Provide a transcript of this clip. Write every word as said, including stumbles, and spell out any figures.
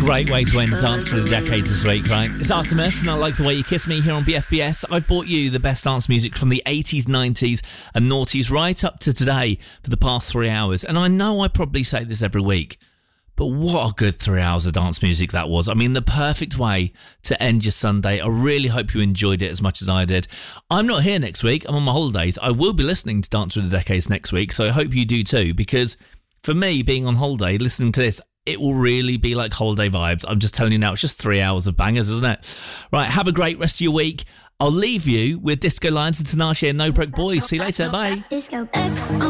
Great way to end Dance Through the Decades this week, right? It's Artemis, and I Like the Way You Kiss Me here on B F B S. I've brought you the best dance music from the eighties, nineties and noughties right up to today for the past three hours. And I know I probably say this every week, but what a good three hours of dance music that was. I mean, the perfect way to end your Sunday. I really hope you enjoyed it as much as I did. I'm not here next week. I'm on my holidays. I will be listening to Dance Through the Decades next week, so I hope you do too, because for me, being on holiday, listening to this, it will really be like holiday vibes. I'm just telling you now, it's just three hours of bangers, isn't it? Right, have a great rest of your week. I'll leave you with Disco Lions and Tinashe and No Broke Boys. See you later. Bye. Disco.